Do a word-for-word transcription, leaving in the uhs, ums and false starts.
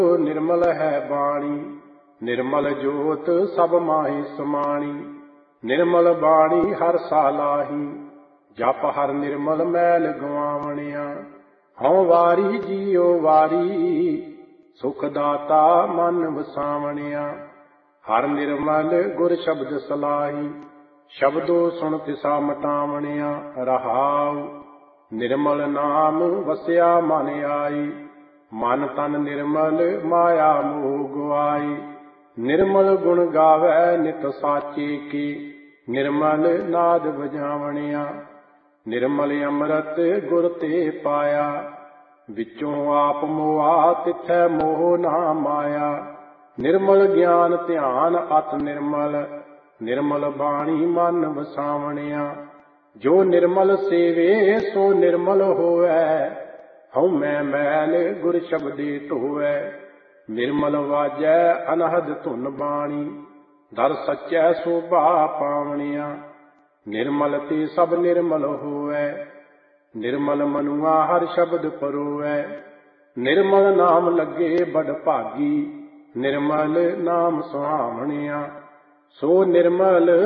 निर्मल है बाणी, निर्मल जोत सब माहि समाणी। निर्मल बाणी हर सालाही, जप हर निर्मल मैल गवावणिया। हਉ वारी जियो वारी, सुख दाता मन वसावणिया। हर निर्मल गुर शब्द सलाही, शब्दो सुन तिसा मटावणिया। रहाउ निर्मल नाम वसिया मन आई, मन तन निर्मल माया मोह गुआई। निर्मल गुण गावै नित साचे की, निर्मल नाद बजावणिया। निर्मल अमृत गुर ते पाया, विचों आप मोआ तिथै मोह ना माया। निर्मल ज्ञान ध्यान अत निर्मल, निर्मल बाणी मन वसावणिया। जो निर्मल सेवे सो निर्मल होवै, हਉ मैं मैल गुर शब्दे ढोवै। निर्मल वाजै अनहद धुन बाणी, दर सच्चै शोभा पावणिया। निर्मल ते सब निर्मल होवै, निर्मल मनुआ हर शब्द परोवै। निर्मल नाम लगे बड़ भागी, निर्मल नाम सुहावणिया। सो निर्मल